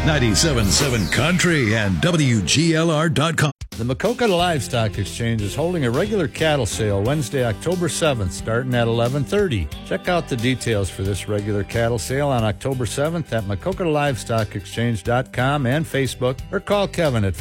97.7 Country and WGLR.com. The Maquoketa Livestock Exchange is holding a regular cattle sale Wednesday, October 7th, starting at 11:30. Check out the details for this regular cattle sale on October 7th at MaquoketaLivestockExchange.com and Facebook, or call Kevin at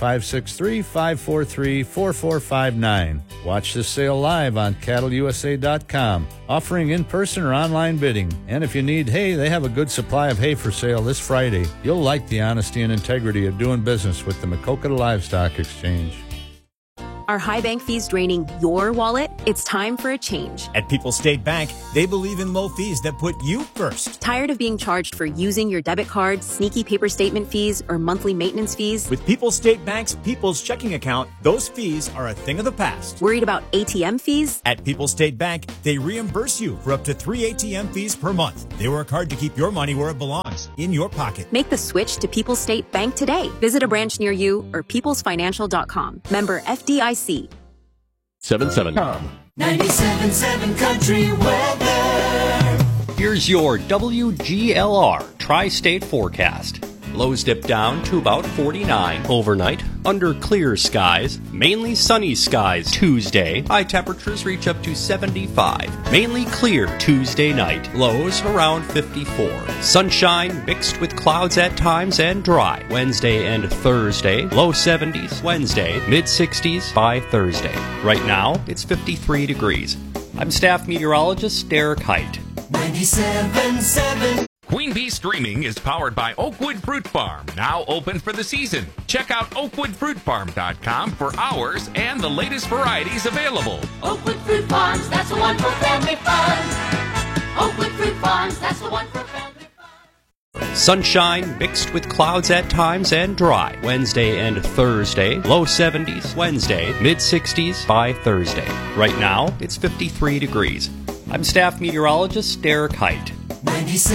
563-543-4459. Watch this sale live on CattleUSA.com, offering in-person or online bidding. And if you need hay, they have a good supply of hay for sale this Friday. You'll like the honesty and integrity of doing business with the Maquoketa Livestock Exchange. Are high bank fees draining your wallet? It's time for a change. At People's State Bank, they believe in low fees that put you first. Tired of being charged for using your debit card, sneaky paper statement fees, or monthly maintenance fees? With People's State Bank's People's Checking Account, those fees are a thing of the past. Worried about ATM fees? At People's State Bank, they reimburse you for up to 3 ATM fees per month. They work hard to keep your money where it belongs, in your pocket. Make the switch to People's State Bank today. Visit a branch near you or peoplesfinancial.com. Member FDIC. 77. 97.7 Country weather. Here's your WGLR Tri-State forecast. Lows dip down to about 49 overnight, under clear skies, mainly sunny skies Tuesday. High temperatures reach up to 75. Mainly clear Tuesday night, lows around 54. Sunshine mixed with clouds at times and dry Wednesday and Thursday. Low 70s Wednesday, mid 60s by Thursday. Right now, it's 53 degrees. I'm staff meteorologist Derek Height. 97.7. Queen Bee Streaming is powered by Oakwood Fruit Farm, now open for the season. Check out oakwoodfruitfarm.com for hours and the latest varieties available. Oakwood Fruit Farms, that's the one for family fun. Oakwood Fruit Farms, that's the one for family fun. Sunshine mixed with clouds at times and dry Wednesday and Thursday. Low 70s Wednesday, mid 60s by Thursday. Right now, it's 53 degrees. I'm staff meteorologist Derek Height. 97.